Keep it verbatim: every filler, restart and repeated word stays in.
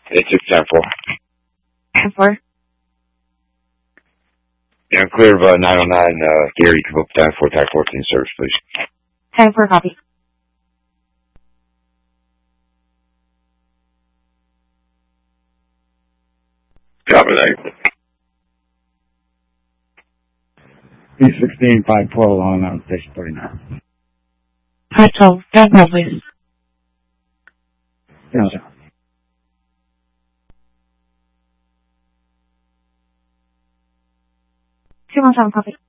It's six ten four. ten four. Yeah, I'm clear of uh, nine oh nine, uh, Gary, come up down four, type fourteen service, please. ten four, copy. Copy that. B sixteen, five twelve on uh, station thirty-nine. five twelve, down row, please. Yes, sir. two one seven, copy.